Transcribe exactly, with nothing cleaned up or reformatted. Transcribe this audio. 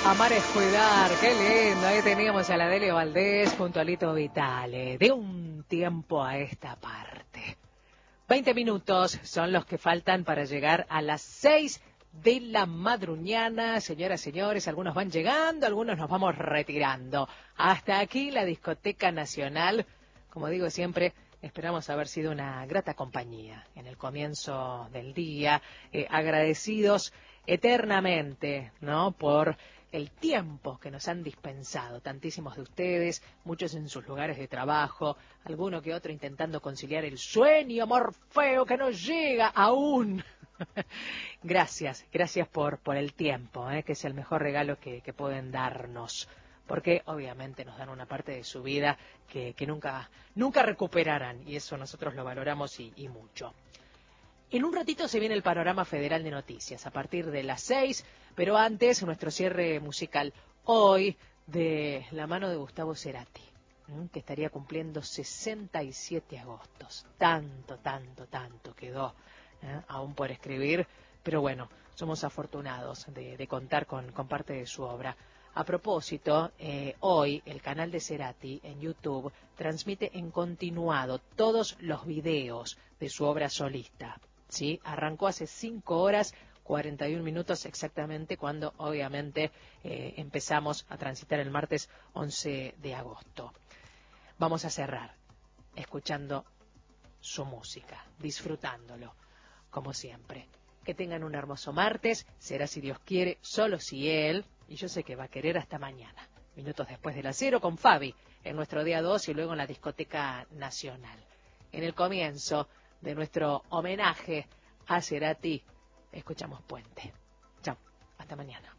Amar es cuidar, qué lindo. Ahí teníamos a la Delio Valdés junto a Lito Vitale. De un tiempo a esta parte. Veinte minutos son los que faltan para llegar a las seis de la madruñana. Señoras, señores, algunos van llegando, algunos nos vamos retirando. Hasta aquí la Discoteca Nacional. Como digo siempre, esperamos haber sido una grata compañía en el comienzo del día. Eh, agradecidos eternamente, ¿no?, por el tiempo que nos han dispensado tantísimos de ustedes, muchos en sus lugares de trabajo, alguno que otro intentando conciliar el sueño morfeo que no llega aún. Gracias, gracias por, por el tiempo, ¿eh? Que es el mejor regalo que, que pueden darnos, porque obviamente nos dan una parte de su vida que, que nunca, nunca recuperarán, y eso nosotros lo valoramos y, y mucho. En un ratito se viene el panorama federal de noticias, a partir de las seis, pero antes nuestro cierre musical, hoy de la mano de Gustavo Cerati, que estaría cumpliendo sesenta y siete agostos. Tanto, tanto, tanto quedó ¿eh? aún por escribir, pero bueno, somos afortunados de, de contar con, con parte de su obra. A propósito, eh, hoy el canal de Cerati en YouTube transmite en continuado todos los videos de su obra solista. ¿Sí? Arrancó hace cinco horas, cuarenta y un minutos exactamente, cuando obviamente eh, empezamos a transitar el martes once de agosto. Vamos a cerrar escuchando su música, disfrutándolo, como siempre. Que tengan un hermoso martes, será si Dios quiere, solo si Él, y yo sé que va a querer hasta mañana, minutos después de las cero con Fabi, en nuestro día dos y luego en la Discoteca Nacional. En el comienzo de nuestro homenaje a Cerati, escuchamos Puente. Chao, hasta mañana.